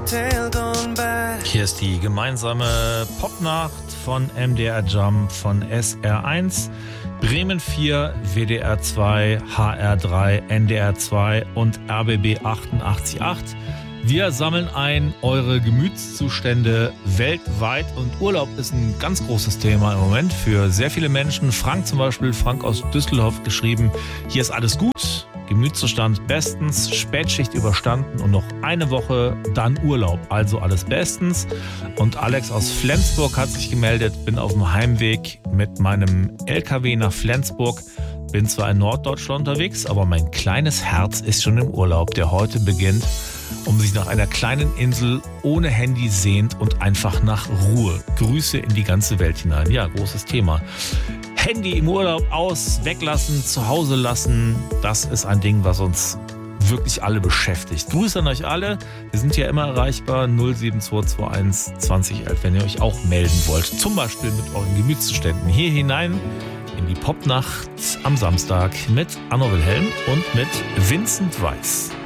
Hier ist die gemeinsame Popnacht von MDR Jump, von SR1, Bremen 4, WDR 2, HR 3, NDR 2 und RBB 88.8. Wir sammeln ein eure Gemütszustände weltweit und Urlaub ist ein ganz großes Thema im Moment für sehr viele Menschen. Frank zum Beispiel, Frank aus Düsseldorf geschrieben, hier ist alles gut. Gemütszustand bestens, Spätschicht überstanden und noch eine Woche, dann Urlaub. Also alles bestens. Und Alex aus Flensburg hat sich gemeldet, bin auf dem Heimweg mit meinem LKW nach Flensburg. Bin zwar in Norddeutschland unterwegs, aber mein kleines Herz ist schon im Urlaub, der heute beginnt, um sich nach einer kleinen Insel ohne Handy sehnt und einfach nach Ruhe. Grüße in die ganze Welt hinein. Ja, großes Thema. Handy im Urlaub aus, weglassen, zu Hause lassen, das ist ein Ding, was uns wirklich alle beschäftigt. Grüße an euch alle. Wir sind ja immer erreichbar 07221 2011, wenn ihr euch auch melden wollt. Zum Beispiel mit euren Gemütszuständen hier hinein in die Popnacht am Samstag mit Anno Wilhelm und mit Vincent Weiss.